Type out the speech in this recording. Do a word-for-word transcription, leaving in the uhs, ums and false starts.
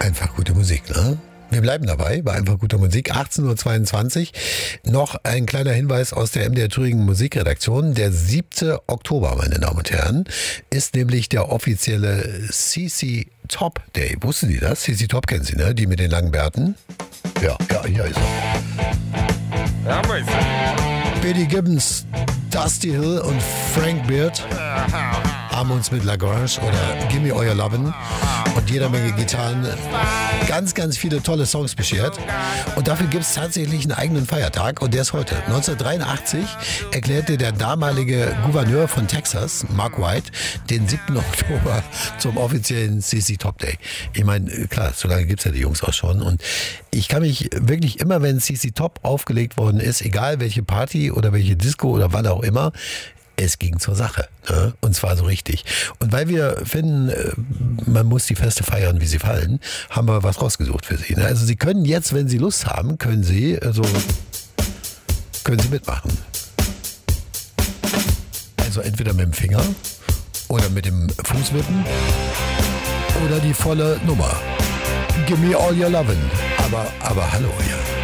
Einfach gute Musik, ne? Wir bleiben dabei, bei einfach guter Musik. achtzehn Uhr zweiundzwanzig. Noch ein kleiner Hinweis aus der M D R Thüringen Musikredaktion. Der siebte Oktober, meine Damen und Herren, ist nämlich der offizielle C C Top Day. Wussten Sie das? C C Top kennen Sie, ne? Die mit den langen Bärten. Ja, ja, hier ist er. Ja, weiß ich. Billy Gibbons, Dusty Hill und Frank Beard haben uns mit Lagrange oder Gimme All Your Lovin' und jeder Menge Gitarren ganz, ganz viele tolle Songs beschert. Und dafür gibt es tatsächlich einen eigenen Feiertag und der ist heute. neunzehnhundertdreiundachtzig erklärte der damalige Gouverneur von Texas, Mark White, den siebten Oktober zum offiziellen C C Top Day. Ich meine, klar, so lange gibt es ja die Jungs auch schon. Und ich kann mich wirklich immer, wenn C C Top aufgelegt worden ist, egal welche Party oder welche Disco oder wann auch immer, es ging zur Sache, ne? Und zwar so richtig. Und weil wir finden, man muss die Feste feiern, wie sie fallen, haben wir was rausgesucht für Sie. Ne? Also Sie können jetzt, wenn Sie Lust haben, können Sie, also können Sie mitmachen. Also entweder mit dem Finger oder mit dem Fußwippen oder die volle Nummer. Gimme all your lovin'. Aber, aber hallo, ja.